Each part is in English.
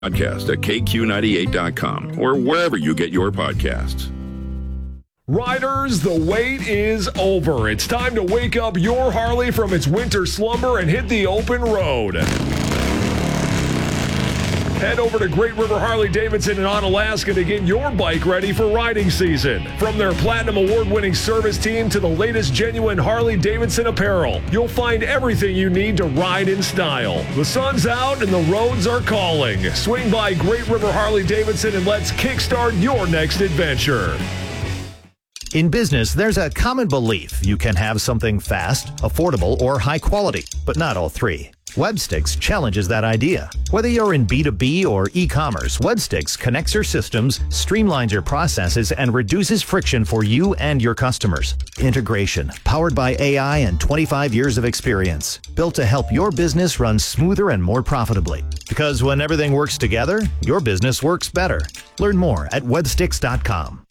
Podcast at KQ98.com or wherever you get your podcasts. Riders, the wait is over. It's time to wake up your Harley from its winter slumber and hit the open road. Head over to Great River Harley-Davidson in Onalaska to get your bike ready for riding season. From their Platinum Award-winning service team to the latest genuine Harley-Davidson apparel, you'll find everything you need to ride in style. The sun's out and the roads are calling. Swing by Great River Harley-Davidson and let's kickstart your next adventure. In business, there's a common belief you can have something fast, affordable, or high quality, but not all three. Webstix challenges that idea. Whether you're in B2B or e-commerce, Webstix connects your systems, streamlines your processes, and reduces friction for you and your customers. Integration, powered by AI and 25 years of experience, built to help your business run smoother and more profitably. Because when everything works together, your business works better. Learn more at webstix.com.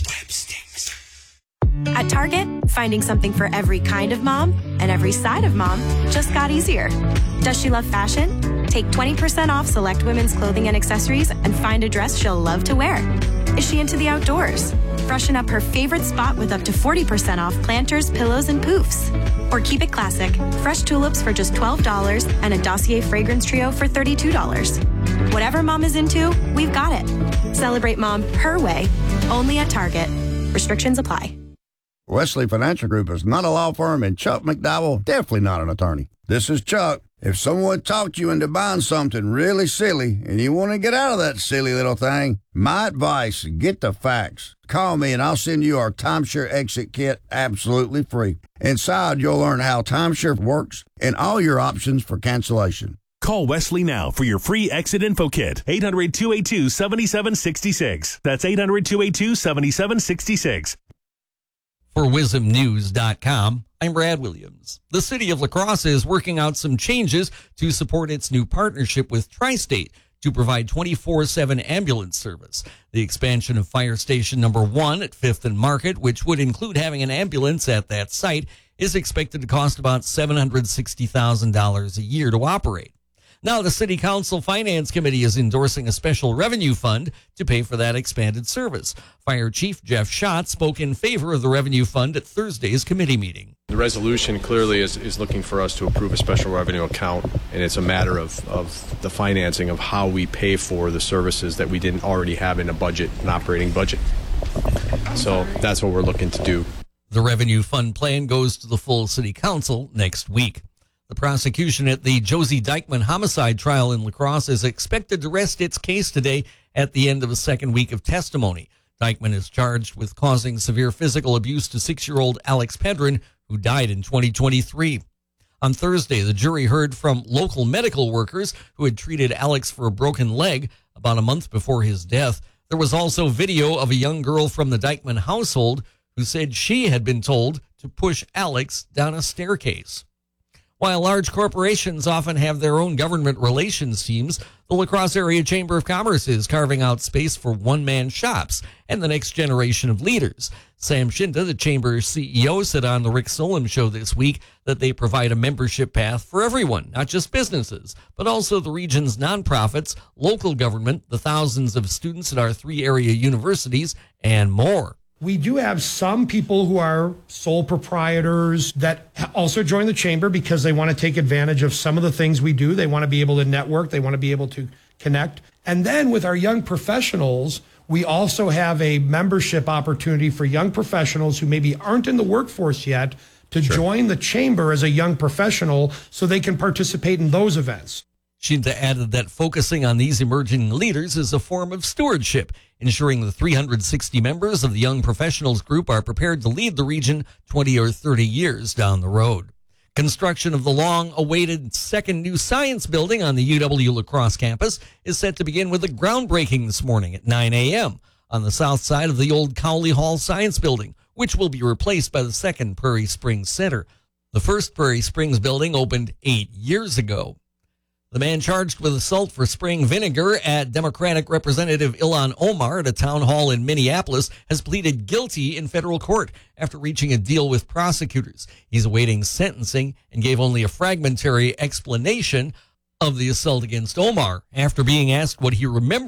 At Target, finding something for every kind of mom and every side of mom just got easier. Does she love fashion? Take 20% off select women's clothing and accessories and find a dress she'll love to wear. Is she into the outdoors? Freshen up her favorite spot with up to 40% off planters, pillows, and poofs. Or keep it classic. Fresh tulips for just $12 and a Dossier fragrance trio for $32. Whatever mom is into, we've got it. Celebrate mom her way, only at Target. Restrictions apply. Wesley Financial Group is not a law firm, and Chuck McDowell definitely not an attorney. This is Chuck. If someone talked you into buying something really silly and you want to get out of that silly little thing, my advice, get the facts. Call me and I'll send you our timeshare exit kit absolutely free. Inside, you'll learn how timeshare works and all your options for cancellation. Call Wesley now for your free exit info kit. 800-282-7766. That's 800-282-7766. For WisdomNews.com, I'm Brad Williams. The city of La Crosse is working out some changes to support its new partnership with Tri-State to provide 24/7 ambulance service. The expansion of Fire Station Number 1 at 5th and Market, which would include having an ambulance at that site, is expected to cost about $760,000 a year to operate. Now, the City Council Finance Committee is endorsing a special revenue fund to pay for that expanded service. Fire Chief Jeff Schott spoke in favor of the revenue fund at Thursday's committee meeting. The resolution clearly is looking for us to approve a special revenue account, and it's a matter of the financing of how we pay for the services that we didn't already have in a budget, an operating budget. So that's what we're looking to do. The revenue fund plan goes to the full City Council next week. The prosecution at the Josie Dykeman homicide trial in La Crosse is expected to rest its case today at the end of a second week of testimony. Dykeman is charged with causing severe physical abuse to 6-year-old Alex Pedron, who died in 2023. On Thursday, the jury heard from local medical workers who had treated Alex for a broken leg about a month before his death. There was also video of a young girl from the Dykeman household who said she had been told to push Alex down a staircase. While large corporations often have their own government relations teams, the La Crosse Area Chamber of Commerce is carving out space for one-man shops and the next generation of leaders. Sam Shinta, the Chamber's CEO, said on the Rick Solem Show this week that they provide a membership path for everyone, not just businesses, but also the region's nonprofits, local government, the thousands of students at our 3 area universities, and more. We do have some people who are sole proprietors that also join the chamber because they want to take advantage of some of the things we do. They want to be able to network. They want to be able to connect. And then with our young professionals, we also have a membership opportunity for young professionals who maybe aren't in the workforce yet to join the chamber as a young professional so they can participate in those events. Shinta added that focusing on these emerging leaders is a form of stewardship, ensuring the 360 members of the Young Professionals Group are prepared to lead the region 20 or 30 years down the road. Construction of the long-awaited second new science building on the UW La Crosse campus is set to begin with a groundbreaking this morning at 9 a.m. on the south side of the old Cowley Hall Science Building, which will be replaced by the second Prairie Springs Center. The first Prairie Springs building opened 8 years ago. The man charged with assault for spraying vinegar at Democratic Representative Ilhan Omar at a town hall in Minneapolis has pleaded guilty in federal court after reaching a deal with prosecutors. He's awaiting sentencing and gave only a fragmentary explanation of the assault against Omar. After being asked what he remembered